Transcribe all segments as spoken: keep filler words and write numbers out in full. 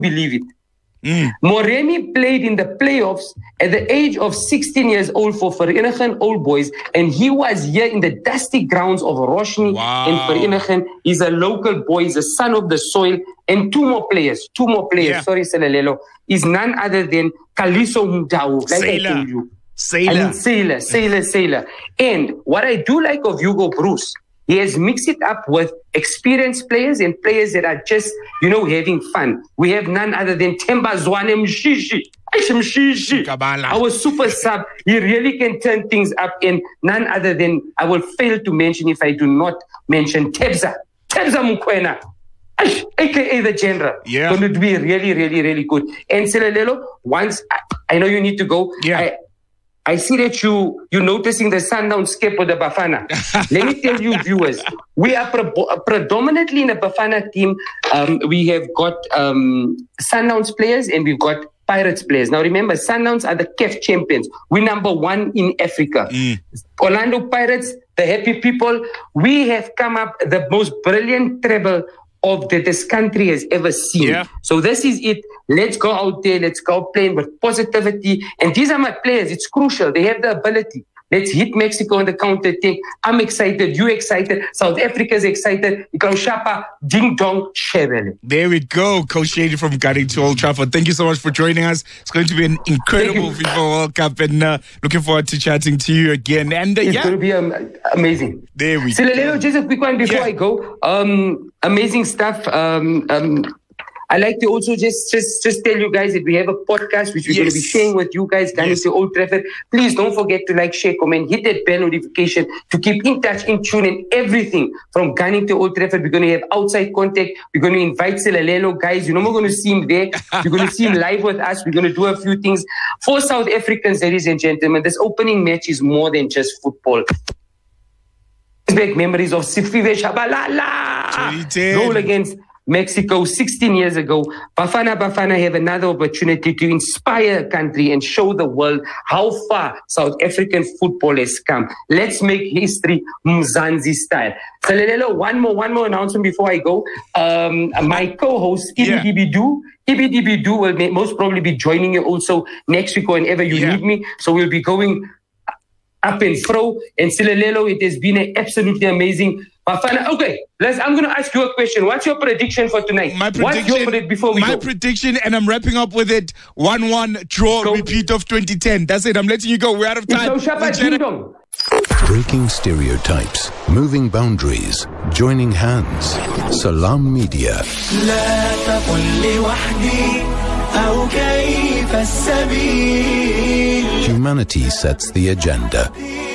believe it. Mm. Moremi played in the playoffs at the age of sixteen years old for Vereeniging Old Boys, and he was here in the dusty grounds of Roshni wow. in Vereeniging. He's a local boy, he's a son of the soil, and two more players, two more players, yeah. sorry, Selelelo, is none other than Kaliso Mutau, like Sailor. I told you. Sailor. I mean, Sailor, Sailor, Sailor. And what I do like of Hugo Broos, he has mixed it up with experienced players and players that are just, you know, having fun. We have none other than Temba Zwane Mshishi. Our super sub, he really can turn things up, and none other than, I will fail to mention if I do not mention Tebza. Tebza Mukwena. A K A the general. Yeah. Going to be really, really, really good. And Selelelo, once, I, I know you need to go. Yeah. I, I see that you, you're noticing the Sundown skip of the Bafana. Let me tell you, viewers, we are pre- predominantly in a Bafana team. Um, we have got um, Sundowns players and we've got Pirates players. Now, remember, Sundowns are the C A F champions. We're number one in Africa. Mm. Orlando Pirates, the happy people, we have come up the most brilliant treble of that this country has ever seen. Yeah. So this is it. Let's go out there. Let's go playing with positivity. And these are my players. It's crucial. They have the ability. Let's hit Mexico on the counter attack. I'm excited. You excited. South Africa's excited. Shapa, ding dong, shebele. There we go. Coach Shady from Gunning to Old Trafford. Thank you so much for joining us. It's going to be an incredible FIFA World Cup, and uh, looking forward to chatting to you again. And uh, it's yeah. going to be um, amazing. There we so, go. Just a quick one before yeah. I go. Um, amazing stuff. Um, um, I like to also just, just, just tell you guys that we have a podcast which we're yes. going to be sharing with you guys, Gunning yes. to Old Trafford. Please don't forget to like, share, comment, hit that bell notification to keep in touch, in tune, and everything from Gunning to Old Trafford. We're going to have outside contact. We're going to invite Selelelo guys. You know, we're going to see him there. We're going to see him live with us. We're going to do a few things. For South Africans, ladies and gentlemen, this opening match is more than just football. Back memories of Sifiwe Shabalala. Goal against Mexico sixteen years ago. Bafana Bafana have another opportunity to inspire a country and show the world how far South African football has come. Let's make history Mzansi style. Selelelo, one more, one more announcement before I go. Um, my co-host, Ibidibidu, yeah. Ibidibidu will may, most probably be joining you also next week whenever you yeah. need me. So we'll be going up and fro. And Selelelo, it has been an absolutely amazing. Okay, let's. I'm going to ask you a question. What's your prediction for tonight? My prediction. What's your prediction before we my go? prediction, and I'm wrapping up with it. one one draw, go. Repeat of twenty ten. That's it. I'm letting you go. We're out of time. Breaking stereotypes, moving boundaries, joining hands. Salam Media. Humanity sets the agenda.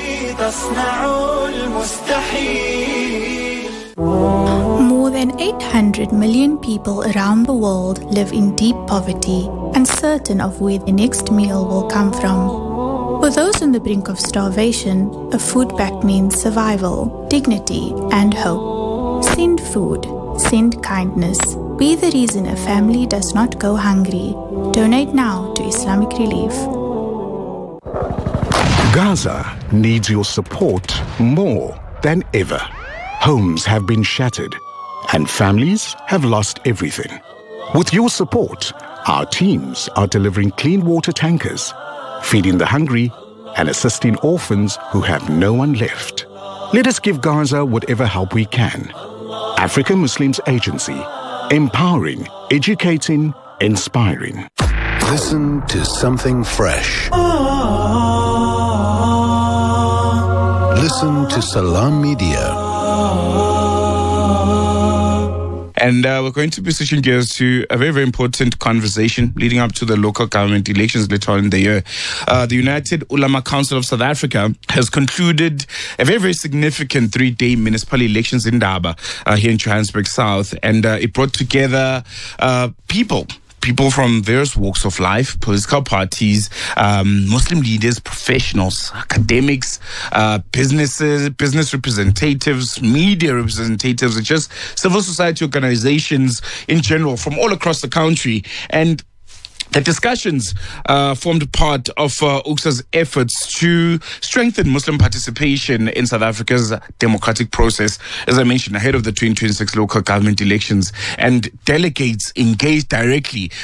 More than eight hundred million people around the world live in deep poverty, uncertain of where the next meal will come from. For those on the brink of starvation, a food pact means survival, dignity, and hope. Send food. Send kindness. Be the reason a family does not go hungry. Donate now to Islamic Relief. Gaza needs your support more than ever. Homes have been shattered and families have lost everything. With your support, our teams are delivering clean water tankers, feeding the hungry, and assisting orphans who have no one left. Let us give Gaza whatever help we can. African Muslims Agency, empowering, educating, inspiring. Listen to something fresh. Listen to Salam Media. And uh, we're going to be switching gears to a very, very important conversation leading up to the local government elections later on in the year. Uh, the United Ulama Council of South Africa has concluded a very, very significant three-day municipal elections in Daba uh, here in Johannesburg South. And uh, it brought together uh, people People from various walks of life, political parties, um, Muslim leaders, professionals, academics, uh, businesses, business representatives, media representatives, and just civil society organizations in general from all across the country. And The discussions uh, formed part of uh, U C S A's efforts to strengthen Muslim participation in South Africa's democratic process, as I mentioned, ahead of the twenty twenty-six local government elections. And delegates engaged directly